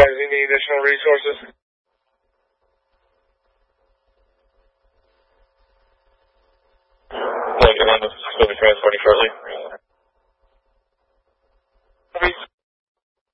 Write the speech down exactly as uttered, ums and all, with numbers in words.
guys need any additional resources? Lincoln, I'm still be transporting shortly.